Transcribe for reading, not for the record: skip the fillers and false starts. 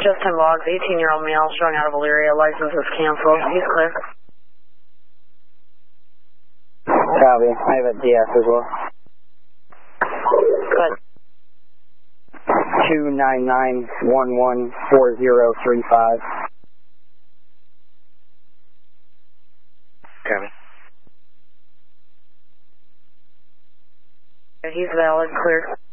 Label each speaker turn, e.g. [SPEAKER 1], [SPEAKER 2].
[SPEAKER 1] Just 10 logs, 18-year-old male, showing out of Elyria, license is canceled. He's clear.
[SPEAKER 2] Copy. I have a DS as well.
[SPEAKER 1] Good.
[SPEAKER 2] 299114035.
[SPEAKER 3] Copy.
[SPEAKER 1] He's valid, clear.